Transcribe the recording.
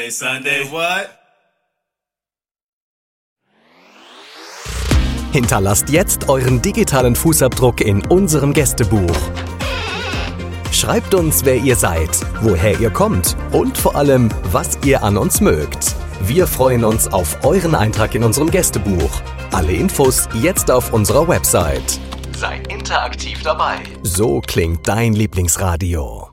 Sunday what? Hinterlasst jetzt euren digitalen Fußabdruck in unserem Gästebuch. Schreibt uns, wer ihr seid, woher ihr kommt und vor allem, was ihr an uns mögt. Wir freuen uns auf euren Eintrag in unserem Gästebuch. Alle Infos jetzt auf unserer Website. Seid interaktiv dabei. So klingt dein Lieblingsradio.